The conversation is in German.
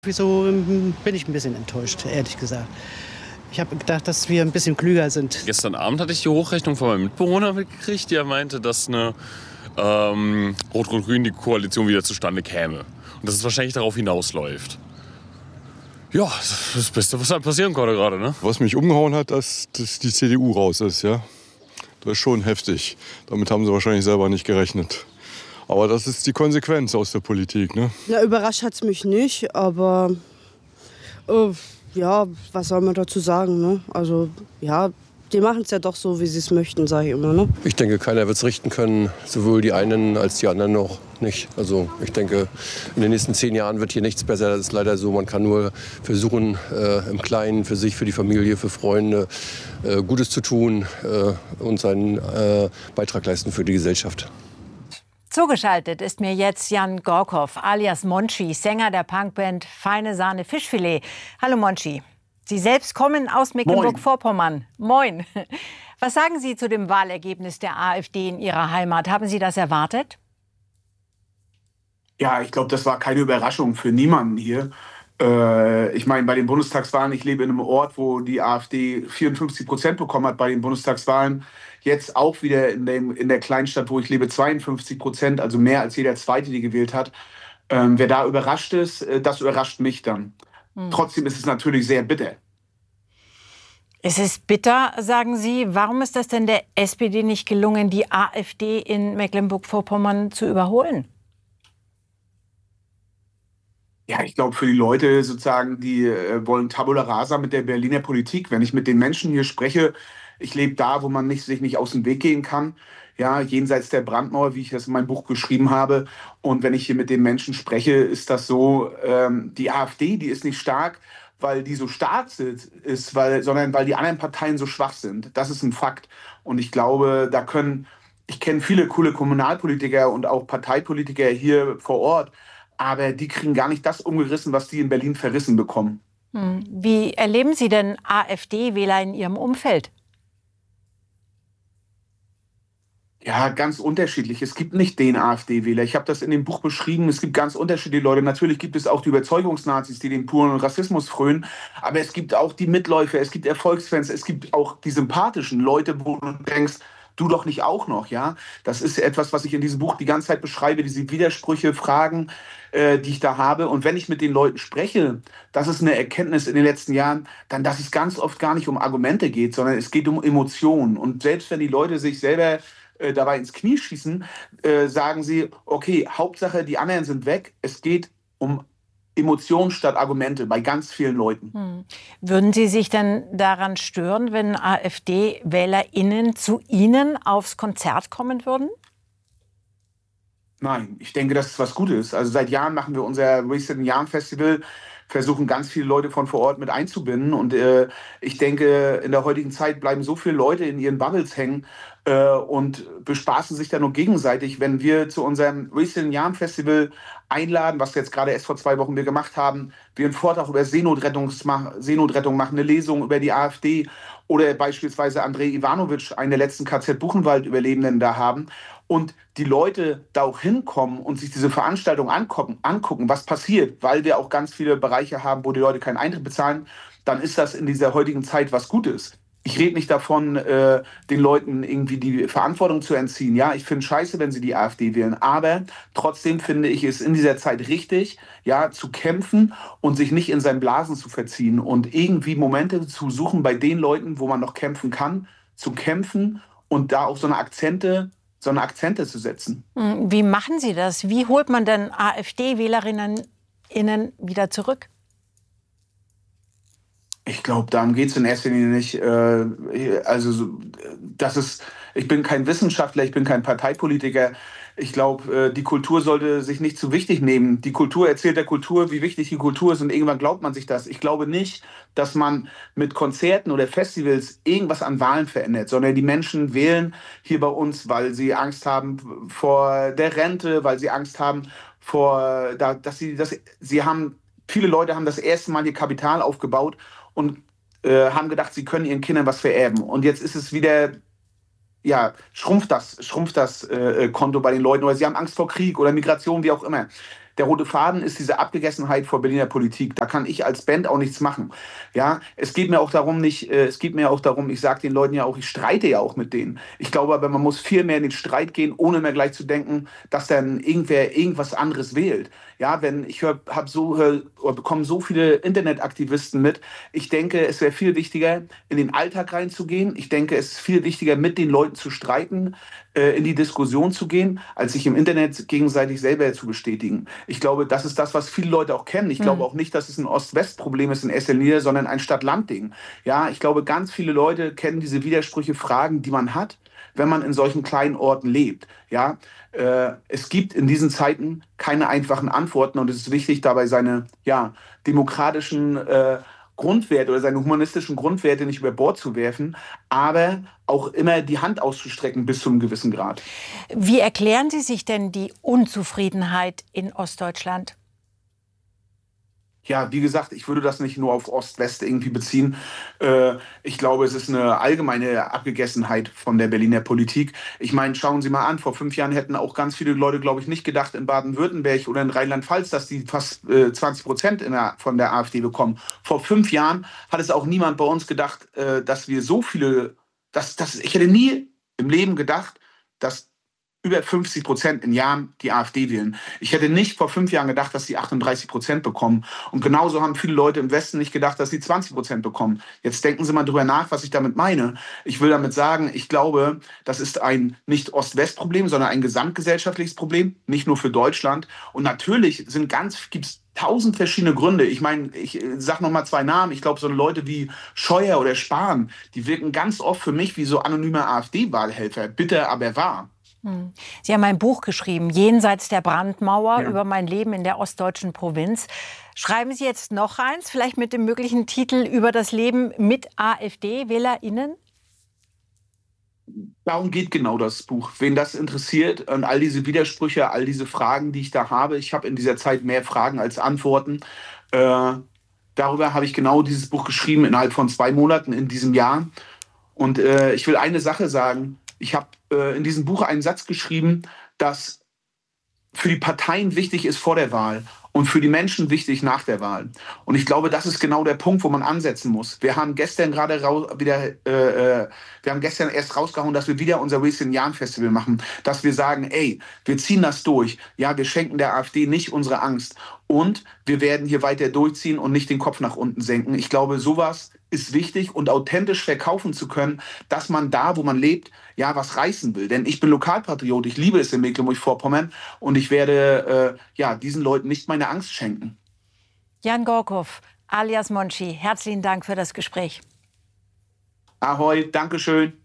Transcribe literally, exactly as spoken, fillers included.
Wieso ähm, bin ich ein bisschen enttäuscht, ehrlich gesagt. Ich habe gedacht, dass wir ein bisschen klüger sind. Gestern Abend hatte ich die Hochrechnung von meinem Mitbewohner mitgekriegt, der meinte, dass eine ähm, Rot-Rot-Grün die Koalition wieder zustande käme. Und dass es wahrscheinlich darauf hinausläuft. Ja, das ist das Beste, was halt passieren konnte gerade, ne? Was mich umgehauen hat, dass, dass die C D U raus ist, ja. Das ist schon heftig. Damit haben sie wahrscheinlich selber nicht gerechnet. Aber das ist die Konsequenz aus der Politik, ne? Na, überrascht hat's mich nicht, aber äh, ja, was soll man dazu sagen, ne? Also, ja, die machen es ja doch so, wie sie es möchten, sage ich immer, ne? Ich denke, keiner wird es richten können, sowohl die einen als die anderen noch nicht. Also ich denke, in den nächsten zehn Jahren wird hier nichts besser. Das ist leider so. Man kann nur versuchen, äh, im Kleinen für sich, für die Familie, für Freunde äh, Gutes zu tun äh, und seinen äh, Beitrag leisten für die Gesellschaft. Zugeschaltet ist mir jetzt Jan Gorkow, alias Monchi, Sänger der Punkband Feine Sahne Fischfilet. Hallo Monchi. Sie selbst kommen aus Mecklenburg-Vorpommern. Moin. Was sagen Sie zu dem Wahlergebnis der AfD in Ihrer Heimat? Haben Sie das erwartet? Ja, ich glaube, das war keine Überraschung für niemanden hier. Äh, ich meine, bei den Bundestagswahlen, ich lebe in einem Ort, wo die AfD vierundfünfzig Prozent bekommen hat bei den Bundestagswahlen. Jetzt auch wieder in, dem, in der Kleinstadt, wo ich lebe, zweiundfünfzig Prozent, also mehr als jeder Zweite, die gewählt hat. Ähm, wer da überrascht ist, äh, das überrascht mich dann. Hm. Trotzdem ist es natürlich sehr bitter. Es ist bitter, sagen Sie. Warum ist das denn der S P D nicht gelungen, die AfD in Mecklenburg-Vorpommern zu überholen? Ja, ich glaube, für die Leute sozusagen, die äh, wollen Tabula Rasa mit der Berliner Politik. Wenn ich mit den Menschen hier spreche, ich lebe da, wo man nicht, sich nicht aus dem Weg gehen kann, ja, jenseits der Brandmauer, wie ich das in meinem Buch geschrieben habe. Und wenn ich hier mit den Menschen spreche, ist das so, ähm, die AfD, die ist nicht stark, weil die so stark ist, weil, sondern weil die anderen Parteien so schwach sind. Das ist ein Fakt. Und ich glaube, da können, ich kenne viele coole Kommunalpolitiker und auch Parteipolitiker hier vor Ort, aber die kriegen gar nicht das umgerissen, was die in Berlin verrissen bekommen. Wie erleben Sie denn AfD-Wähler in Ihrem Umfeld? Ja, ganz unterschiedlich. Es gibt nicht den AfD-Wähler. Ich habe das in dem Buch beschrieben. Es gibt ganz unterschiedliche Leute. Natürlich gibt es auch die Überzeugungsnazis, die den puren Rassismus frönen. Aber es gibt auch die Mitläufer, es gibt Erfolgsfans, es gibt auch die sympathischen Leute, wo du denkst, du doch nicht auch noch, ja? Das ist etwas, was ich in diesem Buch die ganze Zeit beschreibe, diese Widersprüche, Fragen, äh, die ich da habe. Und wenn ich mit den Leuten spreche, das ist eine Erkenntnis in den letzten Jahren, dann, dass es ganz oft gar nicht um Argumente geht, sondern es geht um Emotionen. Und selbst wenn die Leute sich selber äh, dabei ins Knie schießen, äh, sagen sie, okay, Hauptsache, die anderen sind weg. Es geht um Emotionen statt Argumente bei ganz vielen Leuten. Hm. Würden Sie sich denn daran stören, wenn AfD-WählerInnen zu Ihnen aufs Konzert kommen würden? Nein, ich denke, das ist was Gutes. Also seit Jahren machen wir unser Wasted Young Festival, versuchen ganz viele Leute von vor Ort mit einzubinden. Und äh, ich denke, in der heutigen Zeit bleiben so viele Leute in ihren Bubbles hängen äh, und bespaßen sich dann nur gegenseitig. Wenn wir zu unserem Wasted Young Festival einladen, was wir jetzt gerade erst vor zwei Wochen wir gemacht haben, wir einen Vortrag über Seenotrettung machen, eine Lesung über die AfD oder beispielsweise Andrei Ivanovic, einen der letzten K Z Buchenwald-Überlebenden da haben. Und die Leute da auch hinkommen und sich diese Veranstaltung angucken, angucken, was passiert, weil wir auch ganz viele Bereiche haben, wo die Leute keinen Eintritt bezahlen, dann ist das in dieser heutigen Zeit was Gutes. Ich rede nicht davon, äh, den Leuten irgendwie die Verantwortung zu entziehen. Ja, ich finde es scheiße, wenn sie die AfD wählen. Aber trotzdem finde ich es in dieser Zeit richtig, ja, zu kämpfen und sich nicht in seinen Blasen zu verziehen und irgendwie Momente zu suchen bei den Leuten, wo man noch kämpfen kann, zu kämpfen und da auch so eine Akzente so eine Akzente zu setzen. Wie machen Sie das? Wie holt man denn AfD-Wählerinnen innen wieder zurück? Ich glaube, darum geht es in erster Linie nicht. Äh, also, das ist, ich bin kein Wissenschaftler, ich bin kein Parteipolitiker. Ich glaube, äh, die Kultur sollte sich nicht zu wichtig nehmen. Die Kultur erzählt der Kultur, wie wichtig die Kultur ist und irgendwann glaubt man sich das. Ich glaube nicht, dass man mit Konzerten oder Festivals irgendwas an Wahlen verändert, sondern die Menschen wählen hier bei uns, weil sie Angst haben vor der Rente, weil sie Angst haben vor, dass sie, dass sie haben, viele Leute haben das erste Mal hier Kapital aufgebaut und äh, haben gedacht, sie können ihren Kindern was vererben. Und jetzt ist es wieder, ja, schrumpft das, schrumpft das äh, Konto bei den Leuten oder sie haben Angst vor Krieg oder Migration, wie auch immer. der rote Faden ist diese Abgegessenheit vor Berliner Politik. Da kann ich als Band auch nichts machen. Ja, es geht mir auch darum, nicht, äh, es geht mir auch darum, ich sage den Leuten ja auch, ich streite ja auch mit denen. Ich glaube aber, man muss viel mehr in den Streit gehen, ohne mehr gleich zu denken, dass dann irgendwer irgendwas anderes wählt. Ja, wenn ich hör, hab so, hör, bekomme so viele Internetaktivisten mit. Ich denke, es wäre viel wichtiger, in den Alltag reinzugehen. Ich denke, es ist viel wichtiger, mit den Leuten zu streiten, äh, in die Diskussion zu gehen, als sich im Internet gegenseitig selber zu bestätigen. Ich glaube, das ist das, was viele Leute auch kennen. Ich mhm. glaube auch nicht, dass es ein Ost-West-Problem ist in erster Linie, sondern ein Stadt-Land-Ding. Ja, ich glaube, ganz viele Leute kennen diese Widersprüche, Fragen, die man hat, wenn man in solchen kleinen Orten lebt. Ja, äh, es gibt in diesen Zeiten keine einfachen Antworten und es ist wichtig, dabei seine ja, demokratischen äh, Grundwerte oder seine humanistischen Grundwerte nicht über Bord zu werfen, aber auch immer die Hand auszustrecken bis zu einem gewissen Grad. Wie erklären Sie sich denn die Unzufriedenheit in Ostdeutschland? Ja, wie gesagt, ich würde das nicht nur auf Ost-West irgendwie beziehen. Äh, ich glaube, es ist eine allgemeine Abgegessenheit von der Berliner Politik. Ich meine, schauen Sie mal an, vor fünf Jahren hätten auch ganz viele Leute, glaube ich, nicht gedacht in Baden-Württemberg oder in Rheinland-Pfalz, dass die fast äh, zwanzig Prozent in der, von der AfD bekommen. Vor fünf Jahren hat es auch niemand bei uns gedacht, äh, dass wir so viele, dass, dass, ich hätte nie im Leben gedacht, dass über fünfzig Prozent in Jahren die AfD wählen. Ich hätte nicht vor fünf Jahren gedacht, dass sie achtunddreißig Prozent bekommen. Und genauso haben viele Leute im Westen nicht gedacht, dass sie zwanzig Prozent bekommen. Jetzt denken Sie mal drüber nach, was ich damit meine. Ich will damit sagen, ich glaube, das ist ein nicht Ost-West-Problem, sondern ein gesamtgesellschaftliches Problem, nicht nur für Deutschland. Und natürlich sind ganz, gibt's tausend verschiedene Gründe. Ich meine, ich sage noch mal zwei Namen. Ich glaube, so Leute wie Scheuer oder Spahn, die wirken ganz oft für mich wie so anonyme AfD-Wahlhelfer. Bitter, aber wahr. Sie haben ein Buch geschrieben, Jenseits der Brandmauer, ja. über mein Leben in der ostdeutschen Provinz. Schreiben Sie jetzt noch eins, vielleicht mit dem möglichen Titel über das Leben mit AfD-WählerInnen? Darum geht genau das Buch. Wen das interessiert und all diese Widersprüche, all diese Fragen, die ich da habe. Ich habe in dieser Zeit mehr Fragen als Antworten. Äh, darüber habe ich genau dieses Buch geschrieben innerhalb von zwei Monaten in diesem Jahr. Und äh, ich will eine Sache sagen. Ich habe äh, in diesem Buch einen Satz geschrieben, dass für die Parteien wichtig ist vor der Wahl und für die Menschen wichtig nach der Wahl. Und ich glaube, das ist genau der Punkt, wo man ansetzen muss. Wir haben gestern gerade wieder, äh, wir haben gestern erst rausgehauen, dass wir wieder unser Wasted Young Festival machen, dass wir sagen, ey, wir ziehen das durch. Ja, wir schenken der AfD nicht unsere Angst und wir werden hier weiter durchziehen und nicht den Kopf nach unten senken. Ich glaube, sowas ist wichtig und authentisch verkaufen zu können, dass man da, wo man lebt, ja, was reißen will. Denn ich bin Lokalpatriot, ich liebe es in Mecklenburg-Vorpommern und ich werde äh, ja, diesen Leuten nicht meine Angst schenken. Jan Gorkow, alias Monchi, herzlichen Dank für das Gespräch. Ahoi, Dankeschön.